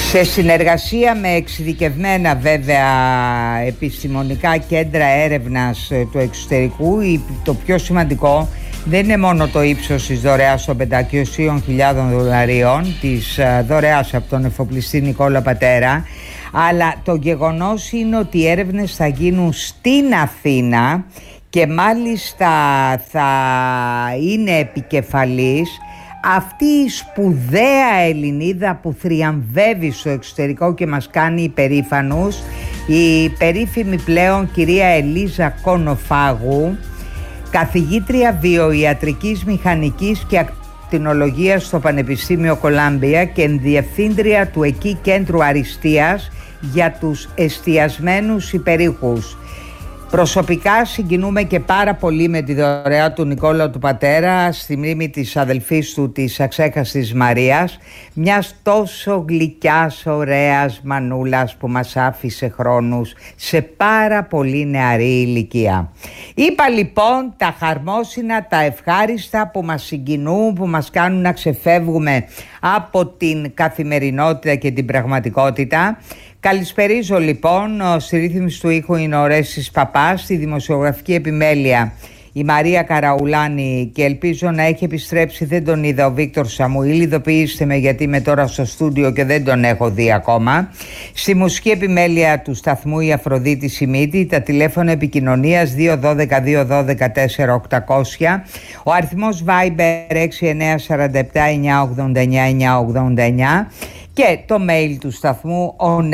Σε συνεργασία με εξειδικευμένα βέβαια επιστημονικά κέντρα έρευνας του εξωτερικού, το πιο σημαντικό δεν είναι μόνο το ύψος της δωρεάς των $500.000 της δωρεάς από τον εφοπλιστή Νικόλα Πατέρα, αλλά το γεγονός είναι ότι οι έρευνες θα γίνουν στην Αθήνα και μάλιστα θα είναι επικεφαλής αυτή η σπουδαία Ελληνίδα που θριαμβεύει στο εξωτερικό και μας κάνει υπερήφανους, η περίφημη πλέον κυρία Ελίζα Κονοφάγου, καθηγήτρια βιοιατρικής μηχανικής και ακτινολογίας στο Πανεπιστήμιο Κολάμπια και διευθύντρια του εκεί κέντρου αριστείας για τους εστιασμένους υπερήχους. Προσωπικά συγκινούμε και πάρα πολύ με τη δωρεά του Νικόλα του Πατέρα στη μνήμη της αδελφής του, της αξέχαστης Μαρίας, μιας τόσο γλυκιάς, ωραίας μανούλας που μας άφησε χρόνους σε πάρα πολύ νεαρή ηλικία. Είπα λοιπόν τα χαρμόσυνα, τα ευχάριστα που μας συγκινούν, που μας κάνουν να ξεφεύγουμε από την καθημερινότητα και την πραγματικότητα. Καλησπερίζω λοιπόν, στη ρύθμιση του ήχου είναι ο Ρέστης Παπάς, στη δημοσιογραφική επιμέλεια η Μαρία Καραουλάνη και ελπίζω να έχει επιστρέψει, δεν τον είδα, ο Βίκτορ Σαμουήλ, ειδοποιήστε με γιατί είμαι τώρα στο στούντιο και δεν τον έχω δει ακόμα. Στη μουσική επιμέλεια του σταθμού η Αφροδίτη Σιμίτη, τα τηλέφωνα επικοινωνίας 212-212-4-800, ο αριθμός Viber 6947-989-989 και το mail του σταθμού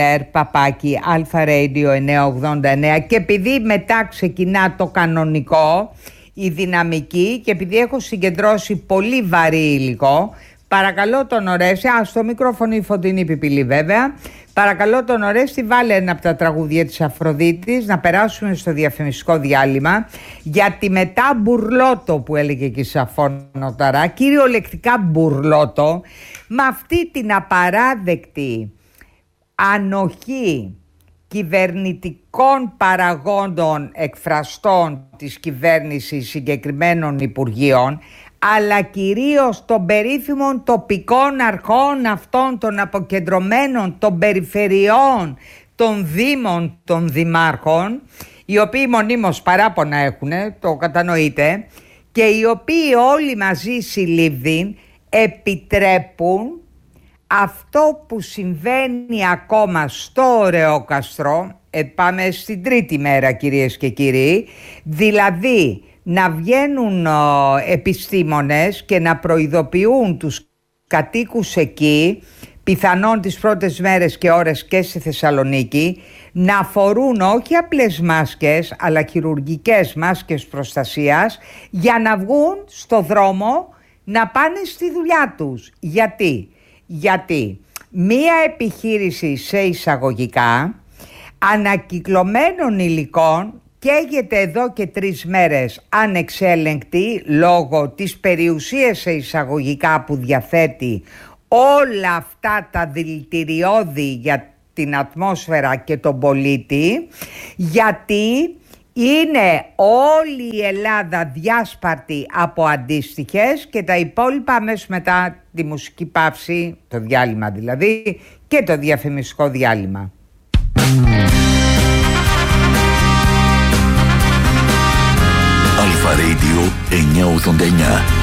onair@alpharadio989. Και επειδή μετά ξεκινά το κανονικό, η δυναμική, και επειδή έχω συγκεντρώσει πολύ βαρύ υλικό, παρακαλώ τον Ορέστη, στο μικρόφωνο η Φωτεινή Πιπηλή βέβαια, παρακαλώ τον Ορέστη βάλε ένα από τα τραγούδια της Αφροδίτης, να περάσουμε στο διαφημιστικό διάλειμμα, γιατί μετά μπουρλότο που έλεγε και η Σαφώνοταρα, κυριολεκτικά μπουρλότο, με αυτή την απαράδεκτη ανοχή κυβερνητικών παραγόντων εκφραστών της κυβέρνησης συγκεκριμένων υπουργείων, αλλά κυρίως των περίφημων τοπικών αρχών αυτών των αποκεντρωμένων, των περιφερειών, των δήμων, των δημάρχων, οι οποίοι μονίμως παράπονα έχουν, το κατανοείτε, και οι οποίοι όλοι μαζί συλλήβδιν επιτρέπουν αυτό που συμβαίνει ακόμα στο Ωρεόκαστρο. Πάμε στην τρίτη μέρα, κυρίες και κύριοι, δηλαδή να βγαίνουν επιστήμονες και να προειδοποιούν τους κατοίκους εκεί, πιθανόν τις πρώτες μέρες και ώρες και στη Θεσσαλονίκη, να φορούν όχι απλές μάσκες αλλά χειρουργικές μάσκες προστασίας για να βγουν στο δρόμο να πάνε στη δουλειά τους. Γιατί μία επιχείρηση σε εισαγωγικά ανακυκλωμένων υλικών καίγεται εδώ και 3 μέρες ανεξέλεγκτη λόγω της περιουσίας σε εισαγωγικά που διαθέτει όλα αυτά τα δηλητηριώδη για την ατμόσφαιρα και τον πολίτη, γιατί είναι όλη η Ελλάδα διάσπαρτη από αντίστοιχες, και τα υπόλοιπα αμέσως μετά τη μουσική παύση, το διάλειμμα δηλαδή, και το διαφημιστικό διάλειμμα. Αλφα Radio 989.